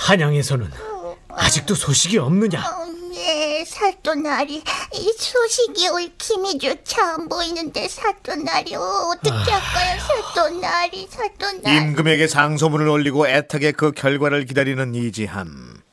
한양에서는 아직도 소식이 없느냐? 네, 사또나리. 이 소식이 올 기미조차 안 보이는데 사또나리 어떻게 할까요? 사또나리. 임금에게 상소문을 올리고 애타게 그 결과를 기다리는 이지함.